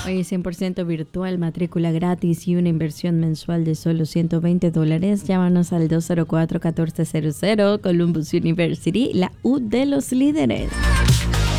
Hoy es 100% virtual, matrícula gratis y una inversión mensual de solo $120. Llámanos al 204-1400, Columbus University, la U de los líderes.